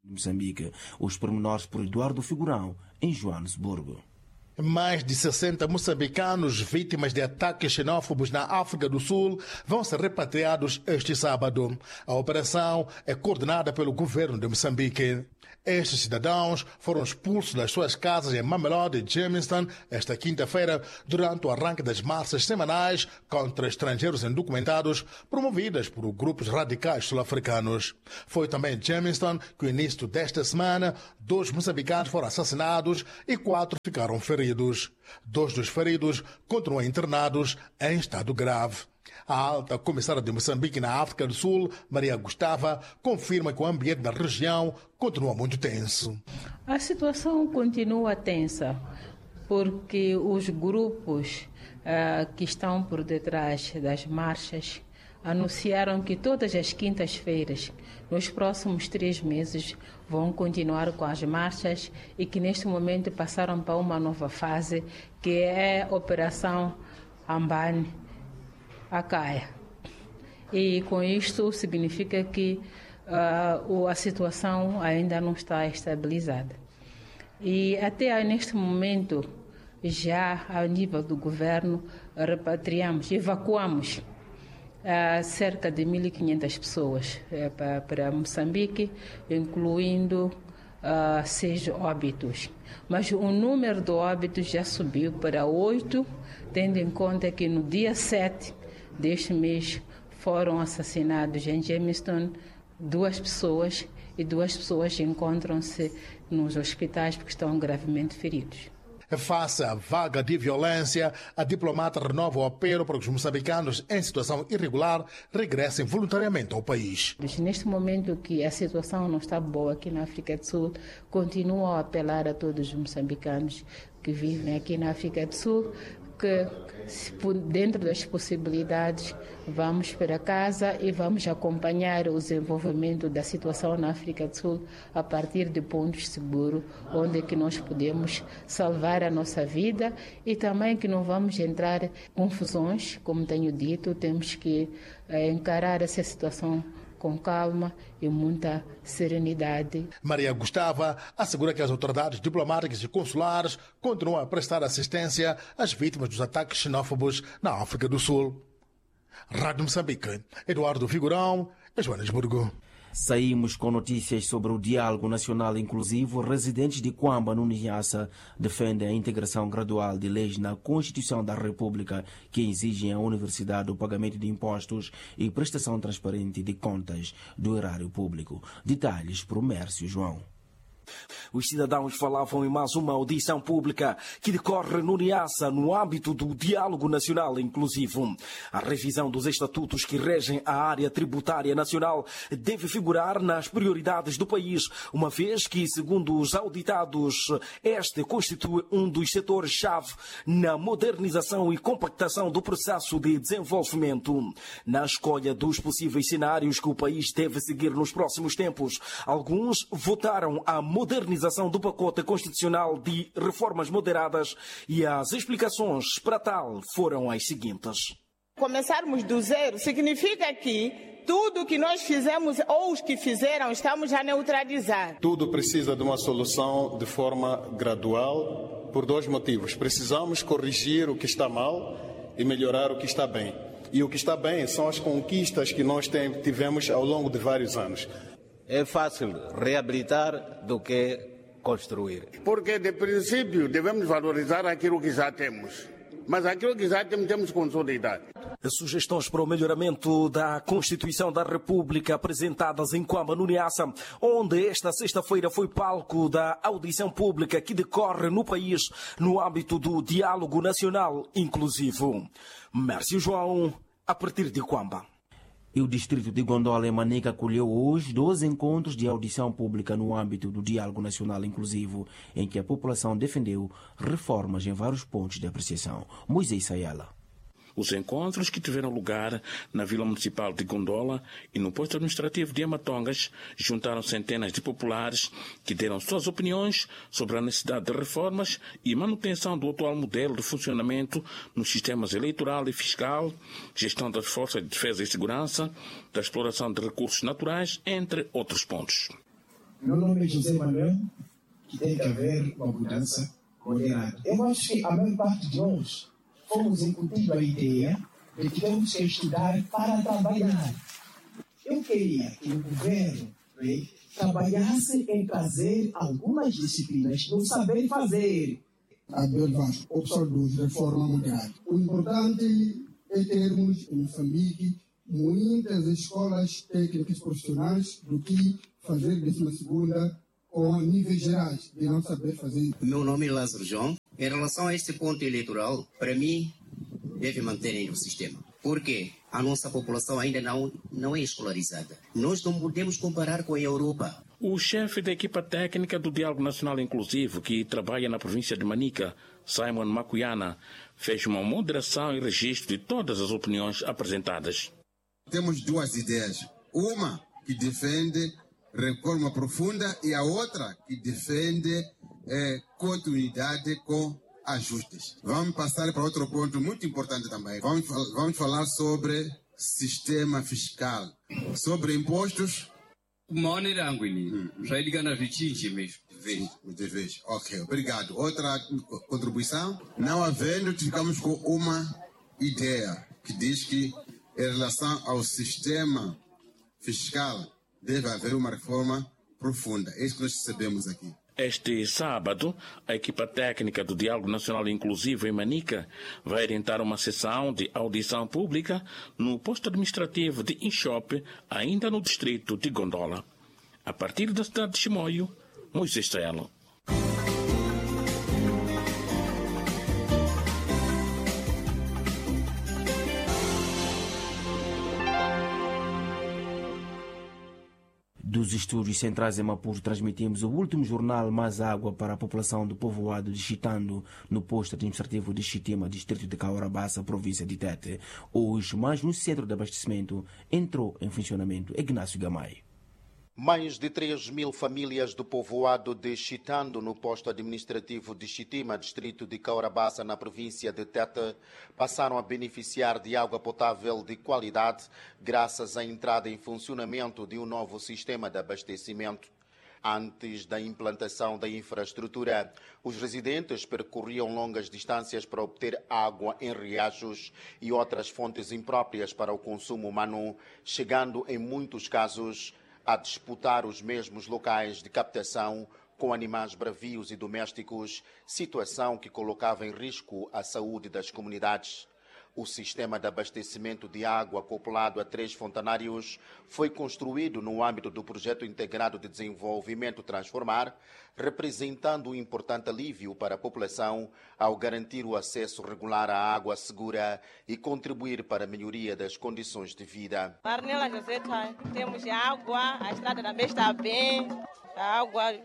Moçambique. Os pormenores por Eduardo Figurão, em Joanesburgo. Mais de 60 moçambicanos vítimas de ataques xenófobos na África do Sul vão ser repatriados este sábado. A operação é coordenada pelo governo de Moçambique. Estes cidadãos foram expulsos das suas casas em Mamelodi e Jamestown esta quinta-feira durante o arranque das marchas semanais contra estrangeiros indocumentados promovidas por grupos radicais sul-africanos. Foi também em Jamestown que, no início desta semana, 2 moçambicanos foram assassinados e 4 ficaram feridos. 2 dos feridos continuam internados em estado grave. A alta comissária de Moçambique na África do Sul, Maria Gustava, confirma que o ambiente da região continua muito tenso. A situação continua tensa, porque os grupos que estão por detrás das marchas anunciaram que todas as quintas-feiras, nos próximos 3 meses, vão continuar com as marchas e que neste momento passaram para uma nova fase, que é a Operação Ambane Akaya. E com isto significa que a situação ainda não está estabilizada. E até neste momento, já a nível do governo, evacuamos cerca de 1.500 pessoas para Moçambique, incluindo 6 óbitos. Mas o número de óbitos já subiu para 8, tendo em conta que no dia 7 deste mês foram assassinados em Jamestown 2 pessoas e 2 pessoas encontram-se nos hospitais porque estão gravemente feridos. Face à vaga de violência, a diplomata renova o apelo para que os moçambicanos em situação irregular regressem voluntariamente ao país. Neste momento que a situação não está boa aqui na África do Sul, continuo a apelar a todos os moçambicanos que vivem aqui na África do Sul que, dentro das possibilidades, vamos para casa e vamos acompanhar o desenvolvimento da situação na África do Sul a partir de pontos seguros, onde é que nós podemos salvar a nossa vida e também que não vamos entrar em confusões, como tenho dito, temos que encarar essa situação com calma e muita serenidade. Maria Gustava assegura que as autoridades diplomáticas e consulares continuam a prestar assistência às vítimas dos ataques xenófobos na África do Sul. Rádio Moçambique, Eduardo Figurão, Joanesburgo. Saímos com notícias sobre o diálogo nacional inclusivo. Residentes de Quamba, no Niassa, defendem a integração gradual de leis na Constituição da República que exigem à universidade o pagamento de impostos e prestação transparente de contas do erário público. Detalhes por Mércio João. Os cidadãos falavam em mais uma audição pública que decorre no Niassa no âmbito do Diálogo Nacional Inclusivo. A revisão dos estatutos que regem a área tributária nacional deve figurar nas prioridades do país, uma vez que, segundo os auditados, este constitui um dos setores-chave na modernização e compactação do processo de desenvolvimento. Na escolha dos possíveis cenários que o país deve seguir nos próximos tempos, alguns votaram a modernização do pacote constitucional de reformas moderadas e as explicações para tal foram as seguintes. Começarmos do zero significa que tudo que nós fizemos ou os que fizeram estamos a neutralizar. Tudo precisa de uma solução de forma gradual por 2 motivos. Precisamos corrigir o que está mal e melhorar o que está bem. E o que está bem são as conquistas que nós tivemos ao longo de vários anos. É fácil reabilitar do que construir. Porque, de princípio, devemos valorizar aquilo que já temos. Mas aquilo que já temos que consolidar. As sugestões para o melhoramento da Constituição da República apresentadas em Quamba, no Niassa, onde esta sexta-feira foi palco da audição pública que decorre no país no âmbito do Diálogo Nacional Inclusivo. Mércio João, a partir de Quamba. E o distrito de Gondola, em Manica, acolheu hoje 12 encontros de audição pública no âmbito do Diálogo Nacional Inclusivo, em que a população defendeu reformas em vários pontos de apreciação. Moisés Sayala. Os encontros que tiveram lugar na Vila Municipal de Gondola e no posto administrativo de Amatongas juntaram centenas de populares que deram suas opiniões sobre a necessidade de reformas e manutenção do atual modelo de funcionamento nos sistemas eleitoral e fiscal, gestão das forças de defesa e segurança, da exploração de recursos naturais, entre outros pontos. Meu nome é José Manuel, que tem que haver uma mudança moderada. Eu acho que a maior parte de nós fomos incutindo a ideia de que temos que estudar para trabalhar. Eu queria que o governo trabalhasse em trazer algumas disciplinas no saber fazer. Abel Vaz, opção 2, reforma moderada. O importante é termos em Moçambique muitas escolas técnicas profissionais do que fazer 12ª com níveis gerais de não saber fazer. Meu nome é Lázaro João. Em relação a este ponto eleitoral, para mim, deve manter o sistema. Porque a nossa população ainda não é escolarizada. Nós não podemos comparar com a Europa. O chefe da equipa técnica do Diálogo Nacional Inclusivo, que trabalha na província de Manica, Simon Macuyana, fez uma moderação e registro de todas as opiniões apresentadas. Temos duas ideias. Uma que defende reforma profunda e a outra que defende continuidade com ajustes. Vamos passar para outro ponto muito importante também. Vamos falar sobre sistema fiscal, sobre impostos. Maoni langu ni saidigana vichinchi mesmo. De vez. Ok, obrigado. Outra contribuição. Não havendo, ficamos com uma ideia que diz que em relação ao sistema fiscal deve haver uma reforma profunda. É isso que nós recebemos aqui. Este sábado, a equipa técnica do Diálogo Nacional Inclusivo em Manica vai orientar uma sessão de audição pública no posto administrativo de Inchope, ainda no distrito de Gondola. A partir da cidade de Chimoio, Moisés Telo. Dos estúdios centrais em Maputo, transmitimos o último jornal Mais Água para a população do povoado de Chitando, no posto administrativo de Chitima, distrito de Caurabaça, província de Tete. Hoje, mais um centro de abastecimento entrou em funcionamento. Ignácio Gamay. Mais de 3.000 famílias do povoado de Chitando, no posto administrativo de Chitima, distrito de Caurabaça, na província de Tete, passaram a beneficiar de água potável de qualidade graças à entrada em funcionamento de um novo sistema de abastecimento. Antes da implantação da infraestrutura, os residentes percorriam longas distâncias para obter água em riachos e outras fontes impróprias para o consumo humano, chegando, em muitos casos, a disputar os mesmos locais de captação com animais bravios e domésticos, situação que colocava em risco a saúde das comunidades. O sistema de abastecimento de água acoplado a 3 fontanários foi construído no âmbito do Projeto Integrado de Desenvolvimento Transformar, representando um importante alívio para a população ao garantir o acesso regular à água segura e contribuir para a melhoria das condições de vida. Marnela Joseta, temos água, a estrada também está bem, a água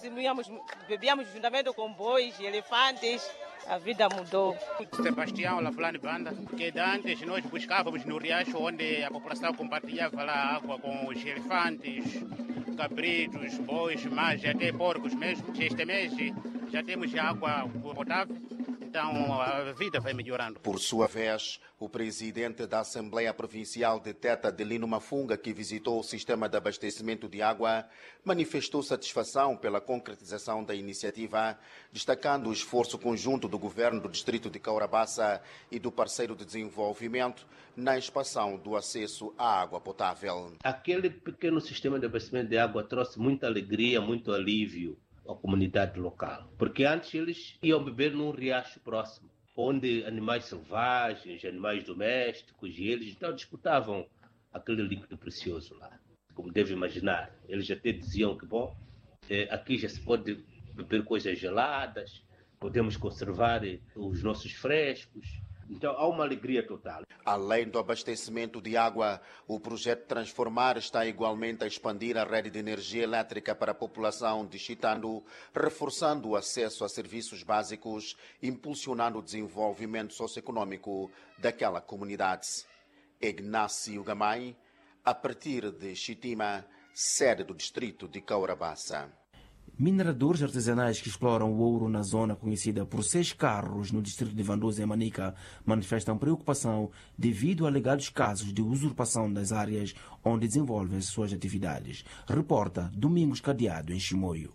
bebíamos juntamente com bois e elefantes. A vida mudou. Sebastião Laflane Banda, porque antes nós buscávamos no riacho onde a população compartilhava lá a água com os elefantes, cabritos, bois, mas até porcos mesmo. Este mês já temos água potável, então a vida vai melhorando. Por sua vez, o presidente da Assembleia Provincial de Tete, Adelino Mafunga, que visitou o sistema de abastecimento de água, manifestou satisfação pela concretização da iniciativa, destacando o esforço conjunto do governo do distrito de Caurabaça e do parceiro de desenvolvimento na expansão do acesso à água potável. Aquele pequeno sistema de abastecimento de água trouxe muita alegria, muito alívio à comunidade local, porque antes eles iam beber num riacho próximo, onde animais selvagens, animais domésticos, e eles então disputavam aquele líquido precioso lá. Como deve imaginar, eles até diziam que, bom, aqui já se pode beber coisas geladas, podemos conservar os nossos frescos. Então há uma alegria total. Além do abastecimento de água, o projeto Transformar está igualmente a expandir a rede de energia elétrica para a população de Chitando, reforçando o acesso a serviços básicos, impulsionando o desenvolvimento socioeconômico daquela comunidade. Ignácio Gamay, a partir de Chitima, sede do distrito de Caurabaça. Mineradores artesanais que exploram o ouro na zona conhecida por 6 carros no distrito de Vandoza e Manica manifestam preocupação devido a alegados casos de usurpação das áreas onde desenvolvem suas atividades. Reporta Domingos Cadeado, em Chimoio.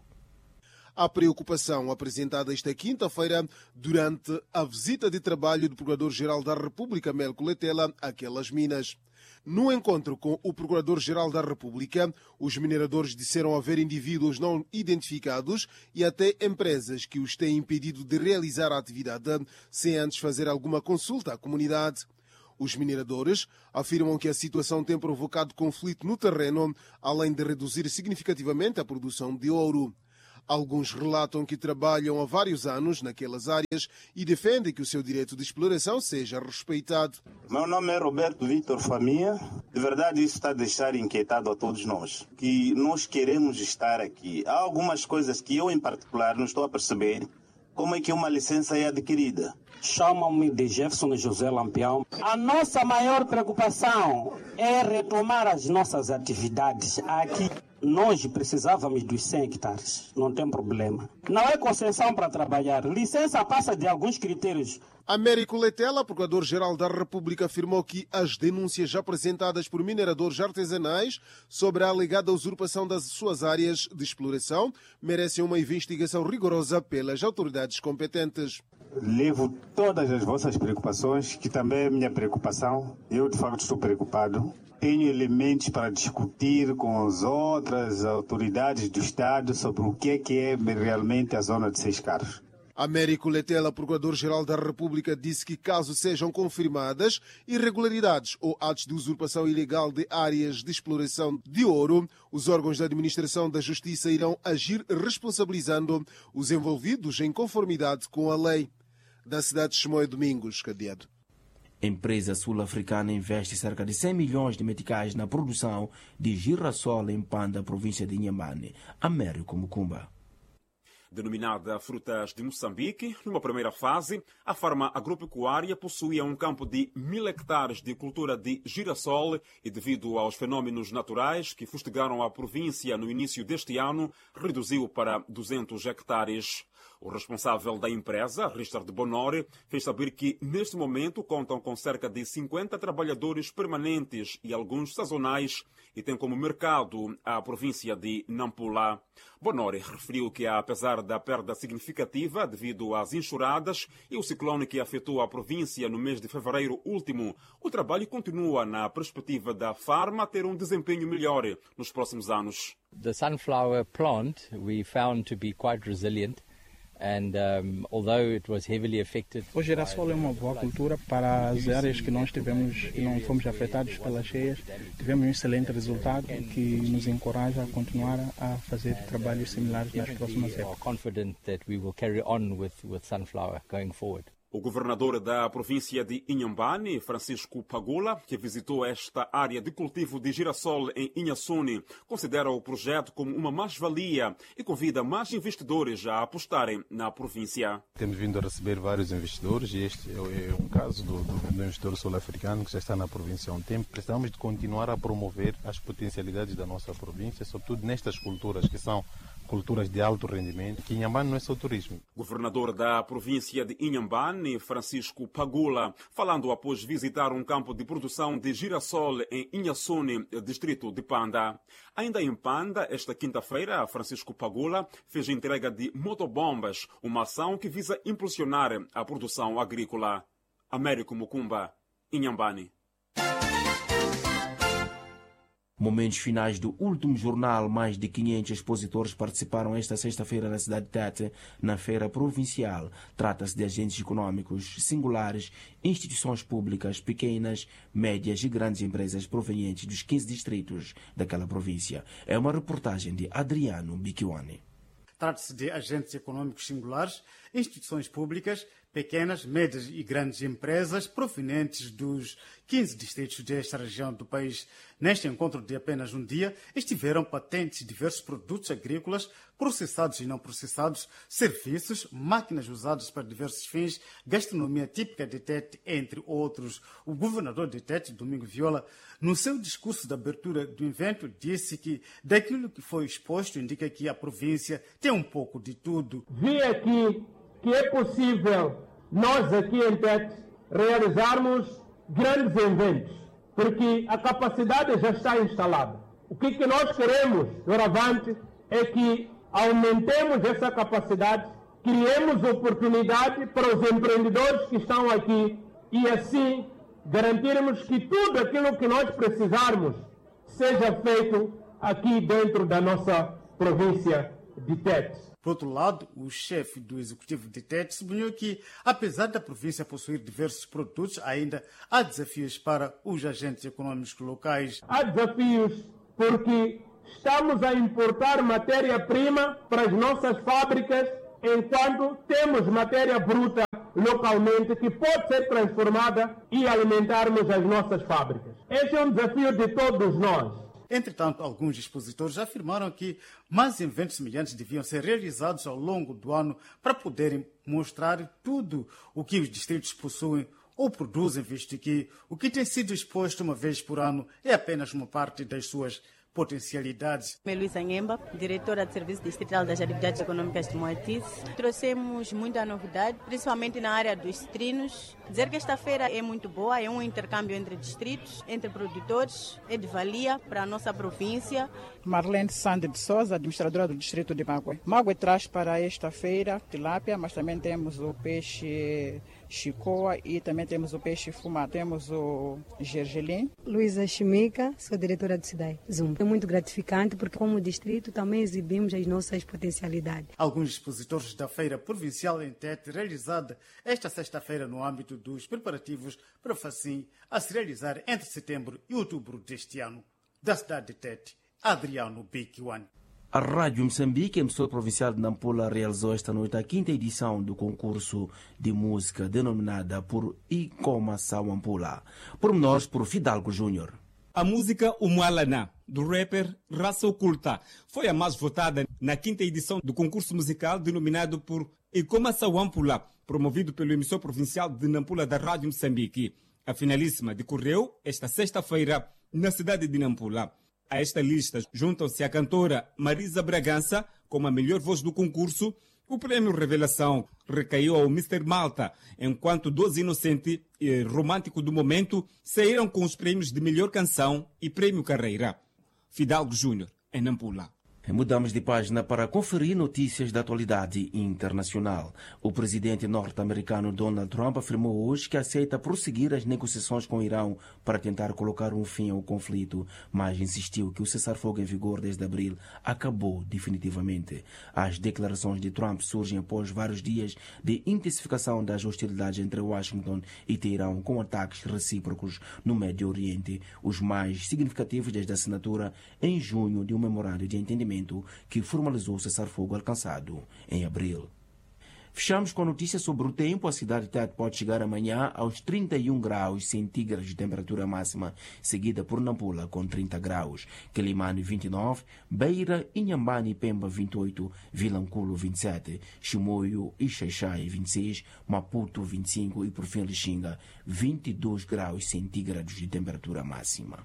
A preocupação apresentada esta quinta-feira durante a visita de trabalho do Procurador-Geral da República, Melco Letela, àquelas minas. No encontro com o Procurador-Geral da República, os mineradores disseram haver indivíduos não identificados e até empresas que os têm impedido de realizar a atividade sem antes fazer alguma consulta à comunidade. Os mineradores afirmam que a situação tem provocado conflito no terreno, além de reduzir significativamente a produção de ouro. Alguns relatam que trabalham há vários anos naquelas áreas e defendem que o seu direito de exploração seja respeitado. Meu nome é Roberto Vitor Faminha. De verdade, isso está a deixar inquietado a todos nós, que nós queremos estar aqui. Há algumas coisas que eu, em particular, não estou a perceber. Como é que uma licença é adquirida? Chamam-me de Jefferson José Lampião. A nossa maior preocupação é retomar as nossas atividades aqui. Nós precisávamos dos 100 hectares, não tem problema. Não é concessão para trabalhar, licença passa de alguns critérios. Américo Letela, Procurador-Geral da República, afirmou que as denúncias apresentadas por mineradores artesanais sobre a alegada usurpação das suas áreas de exploração merecem uma investigação rigorosa pelas autoridades competentes. Levo todas as vossas preocupações, que também é minha preocupação. Eu, de facto, estou preocupado. Tenho elementos para discutir com as outras autoridades do Estado sobre o que é realmente a zona de 6 carros. Américo Letela, Procurador-Geral da República, disse que caso sejam confirmadas irregularidades ou atos de usurpação ilegal de áreas de exploração de ouro, os órgãos da administração da Justiça irão agir responsabilizando os envolvidos em conformidade com a lei. Da cidade de Chimoio, Domingos Cadeado. Empresa sul-africana investe cerca de 100 milhões de meticais na produção de girassol em Panda, província de Inhambane. Américo Mucumba. Denominada Frutas de Moçambique, numa primeira fase, a farma agropecuária possuía um campo de 1000 hectares de cultura de girassol e, devido aos fenómenos naturais que fustigaram a província no início deste ano, reduziu para 200 hectares. O responsável da empresa, Richard Bonore, fez saber que, neste momento, contam com cerca de 50 trabalhadores permanentes e alguns sazonais e tem como mercado a província de Nampula. Bonore referiu que, apesar da perda significativa devido às enxurradas e o ciclone que afetou a província no mês de fevereiro último, o trabalho continua na perspectiva da farma ter um desempenho melhor nos próximos anos. The sunflower plant we found to be quite resilient. And although it was heavily affected. O girassol é uma boa cultura para as áreas que nós tivemos e não fomos afetados pelas cheias. Tivemos um excelente resultado que nos encoraja a continuar a fazer trabalhos similares nas próximas épocas. Confident that we will carry on with sunflower going forward. O governador da província de Inhambane, Francisco Pagula, que visitou esta área de cultivo de girassol em Inhassuni, considera o projeto como uma mais-valia e convida mais investidores a apostarem na província. Temos vindo a receber vários investidores e este é um caso do investidor sul-africano que já está na província há um tempo. Precisamos de continuar a promover as potencialidades da nossa província, sobretudo nestas culturas que são culturas de alto rendimento, que Inhambane não é só turismo. Governador da província de Inhambane, Francisco Pagula, falando após visitar um campo de produção de girassol em Inhassuni, distrito de Panda. Ainda em Panda, esta quinta-feira, Francisco Pagula fez entrega de motobombas, uma ação que visa impulsionar a produção agrícola. Américo Mucumba, Inhambane. Momentos finais do último jornal. Mais de 500 expositores participaram esta sexta-feira na cidade de Tete, na feira provincial. Trata-se de agentes econômicos singulares, instituições públicas, pequenas, médias e grandes empresas provenientes dos 15 distritos daquela província. É uma reportagem de Adriano Biquiwane. Trata-se de agentes econômicos singulares, instituições públicas, pequenas, médias e grandes empresas provenientes dos 15 distritos desta região do país. Neste encontro de apenas um dia, estiveram patentes diversos produtos agrícolas, processados e não processados, serviços, máquinas usadas para diversos fins, gastronomia típica de Tete, entre outros. O governador de Tete, Domingo Viola, no seu discurso de abertura do evento, disse que daquilo que foi exposto indica que a província tem um pouco de tudo. Vi aqui que é possível nós aqui em Tete realizarmos grandes eventos, porque a capacidade já está instalada. O que nós queremos, doravante, é que aumentemos essa capacidade, criemos oportunidade para os empreendedores que estão aqui e assim garantirmos que tudo aquilo que nós precisarmos seja feito aqui dentro da nossa província de Tete. Por outro lado, o chefe do executivo de Tete sublinhou que, apesar da província possuir diversos produtos, ainda há desafios para os agentes econômicos locais. Há desafios porque estamos a importar matéria-prima para as nossas fábricas, enquanto temos matéria bruta localmente que pode ser transformada e alimentarmos as nossas fábricas. Esse é um desafio de todos nós. Entretanto, alguns expositores afirmaram que mais eventos semelhantes deviam ser realizados ao longo do ano para poderem mostrar tudo o que os distritos possuem ou produzem, visto que o que tem sido exposto uma vez por ano é apenas uma parte das suas potencialidades. Luísa Nhemba, diretora de Serviço Distrital das Atividades Econômicas de Moatize. Trouxemos muita novidade, principalmente na área dos citrinos. Dizer que esta feira é muito boa, é um intercâmbio entre distritos, entre produtores, é de valia para a nossa província. Marlene Sande de Souza, administradora do distrito de Mague. Mague traz para esta feira tilápia, mas também temos o peixe chicoa e também temos o peixe fumado. Temos o gergelim. Luísa Chimica, sou diretora do CIDAI Zumba. É muito gratificante porque como distrito também exibimos as nossas potencialidades. Alguns expositores da Feira Provincial em Tete, realizada esta sexta-feira no âmbito dos preparativos para o FACIM, a se realizar entre setembro e outubro deste ano. Da cidade de Tete, Adriano Biquiwan. A Rádio Moçambique, emissora provincial de Nampula, realizou esta noite a 5ª edição do concurso de música denominada por Icoma Sawampula. Pormenores por Fidalgo Júnior. A música Umualana, do rapper Raça Oculta, foi a mais votada na 5ª edição do concurso musical denominado por Icoma Sawampula, promovido pelo emissor provincial de Nampula da Rádio Moçambique. A finalíssima decorreu esta sexta-feira na cidade de Nampula. A esta lista juntam-se a cantora Marisa Bragança como a melhor voz do concurso. O prêmio Revelação recaiu ao Mr. Malta, enquanto Doce Inocente e Romântico do Momento saíram com os prêmios de melhor canção e prêmio Carreira. Fidalgo Júnior, em Nampula. Mudamos de página para conferir notícias da atualidade internacional. O presidente norte-americano Donald Trump afirmou hoje que aceita prosseguir as negociações com o Irão para tentar colocar um fim ao conflito, mas insistiu que o cessar-fogo em vigor desde abril acabou definitivamente. As declarações de Trump surgem após vários dias de intensificação das hostilidades entre Washington e Teherão, com ataques recíprocos no Médio Oriente, os mais significativos desde a assinatura em junho de um memorando de entendimento que formalizou o cessar-fogo alcançado em abril. Fechamos com a notícia sobre o tempo. A cidade de Tete pode chegar amanhã aos 31 graus centígrados de temperatura máxima, seguida por Nampula com 30 graus, Quelimane 29, Beira, Inhambane e Pemba 28, Vilanculo 27, Chimoio e Xaixai 26, Maputo 25 e por fim Lixinga 22 graus centígrados de temperatura máxima.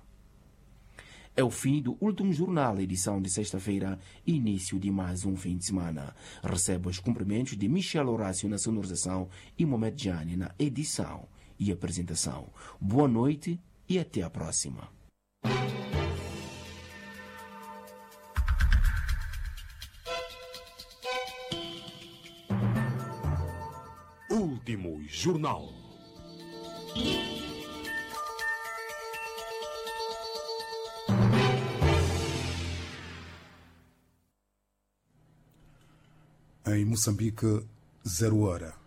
É o fim do último jornal, edição de sexta-feira, início de mais um fim de semana. Recebo os cumprimentos de Michel Horácio na sonorização e Mohamed Jani na edição e apresentação. Boa noite e até a próxima. Último jornal. Em Moçambique, 0 hora.